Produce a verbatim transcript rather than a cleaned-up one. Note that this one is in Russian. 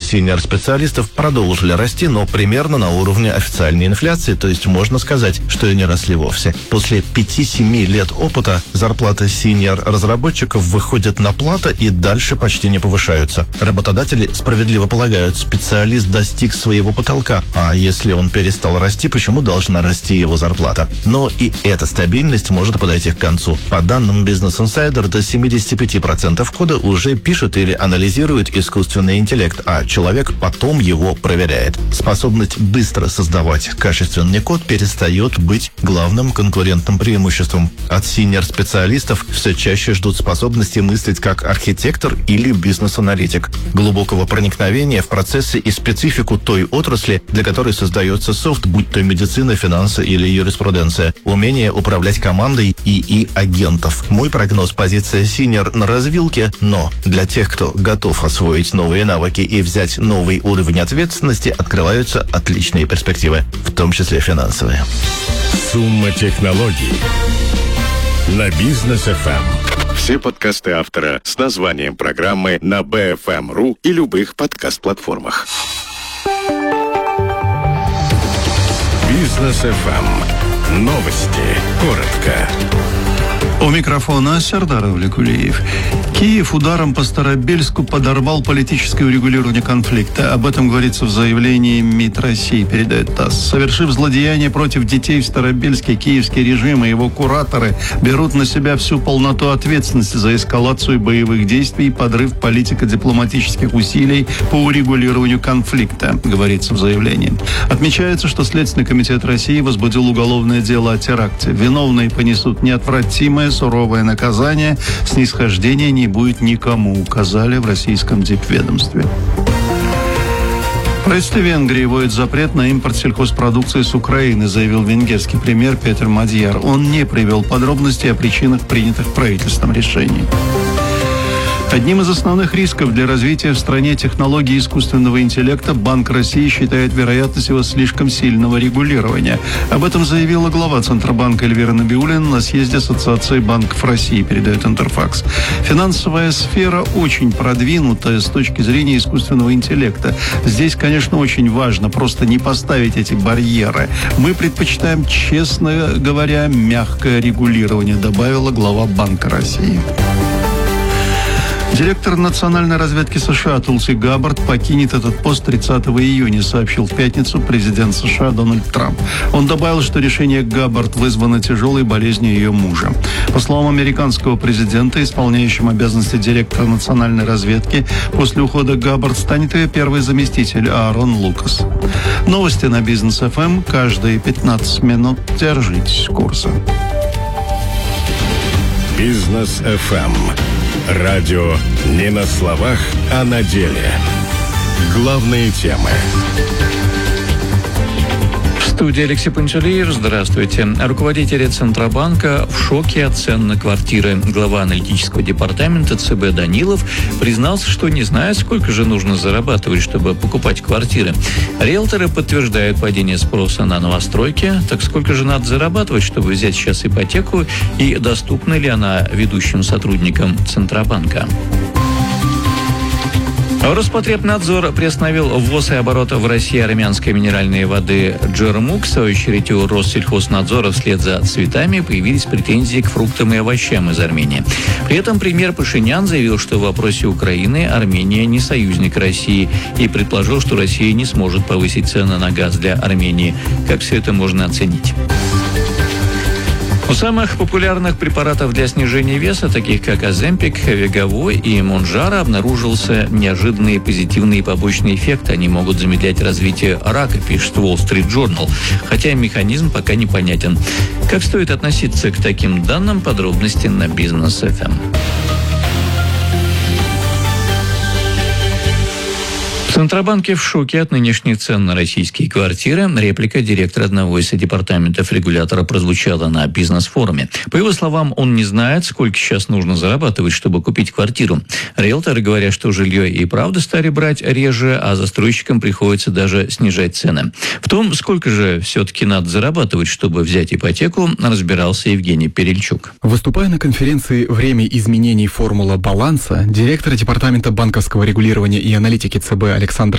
синьор-специалистов продолжили расти, но примерно на уровне официальной инфляции, то есть можно сказать, что и не росли вовсе. После пяти-семи лет опыта зарплаты синьор-разработчиков выходят на плато и дальше почти не повышаются. Работодатели справедливо полагают, специалист достиг своего потолка, а если он перестал расти, почему должна расти его зарплата? Но и эта стабильность может подойти к концу. По данным Business Insider, до семьдесят пять процентов кода уже пишет или анализирует искусственный интеллект, а человек потом его проверяет. Способность быстро создавать качественный код перестает быть главным конкурентным преимуществом. От синьор-специалистов все чаще ждут способности мыслить как архитектор или бизнес-аналитик, глубокого проникновения в процессы и специфику той отрасли, для которой создается софт, будь то медицина, финансы или юриспруденция, умение управлять командой и и-агентов. Мой прогноз: позиция синьор на развилке, но для тех, кто готов освоить новые навыки и взять новый уровень ответственности, открываются отличные перспективы, в том числе финансовые. Сумма технологий на Бизнес эф эм. Все подкасты автора с названием программы на би эф эм точка ру и любых подкаст-платформах. Бизнес эф эм. Новости. Коротко. У микрофона Сердар Авликулиев. Киев ударом по Старобельску подорвал политическое урегулирование конфликта. Об этом говорится в заявлении МИД России, передает ТАСС. Совершив злодеяние против детей в Старобельске, киевский режим и его кураторы берут на себя всю полноту ответственности за эскалацию боевых действий и подрыв политико-дипломатических усилий по урегулированию конфликта, говорится в заявлении. Отмечается, что Следственный комитет России возбудил уголовное дело о теракте. Виновные понесут неотвратимое суровое наказание, снисхождения не будет никому, указали в российском дипведомстве. Правительство Венгрии вводит запрет на импорт сельхозпродукции с Украины, заявил венгерский премьер Петер Мадьяр. Он не привел подробностей о причинах принятых правительством решений. Одним из основных рисков для развития в стране технологий искусственного интеллекта Банк России считает вероятность его слишком сильного регулирования. Об этом заявила глава Центробанка Эльвира Набиуллина на съезде Ассоциации банков России, передает Интерфакс. Финансовая сфера очень продвинутая с точки зрения искусственного интеллекта. Здесь, конечно, очень важно просто не поставить эти барьеры. Мы предпочитаем, честно говоря, мягкое регулирование, добавила глава Банка России. Директор национальной разведки США Тулси Габбард покинет этот пост тридцатого июня, сообщил в пятницу президент США Дональд Трамп. Он добавил, что решение Габбард вызвано тяжелой болезнью ее мужа. По словам американского президента, исполняющим обязанности директора национальной разведки, после ухода Габбард станет ее первый заместитель Аарон Лукас. Новости на Бизнес эф эм каждые пятнадцать минут. Держитесь курса. Бизнес эф эм. Радио не на словах, а на деле. Главные темы. В студии Алексей Панчалиев. Здравствуйте. Руководители Центробанка в шоке от цен на квартиры. Глава аналитического департамента ЦБ Данилов признался, что не знает, сколько же нужно зарабатывать, чтобы покупать квартиры. Риэлторы подтверждают падение спроса на новостройки. Так сколько же надо зарабатывать, чтобы взять сейчас ипотеку? И доступна ли она ведущим сотрудникам Центробанка? Роспотребнадзор приостановил ввоз и оборот в России армянской минеральной воды «Джермук». В свою очередь у Россельхознадзора вслед за цветами появились претензии к фруктам и овощам из Армении. При этом премьер Пашинян заявил, что в вопросе Украины Армения не союзник России и предположил, что Россия не сможет повысить цены на газ для Армении. Как все это можно оценить? У самых популярных препаратов для снижения веса, таких как Оземпик, Веговой и Монжаро, обнаружился неожиданный позитивный побочный эффект. Они могут замедлять развитие рака, пишет Wall Street Journal, хотя механизм пока непонятен. Как стоит относиться к таким данным? Подробности на Бизнес эф эм. В Центробанке в шоке от нынешних цен на российские квартиры. Реплика директора одного из департаментов регулятора прозвучала на бизнес-форуме. По его словам, он не знает, сколько сейчас нужно зарабатывать, чтобы купить квартиру. Риэлторы говорят, что жилье и правда стали брать реже, а застройщикам приходится даже снижать цены. В том, сколько же все-таки надо зарабатывать, чтобы взять ипотеку, разбирался Евгений Перельчук. Выступая на конференции «Время изменений. Формула баланса», директор департамента банковского регулирования и аналитики ЦБ Александр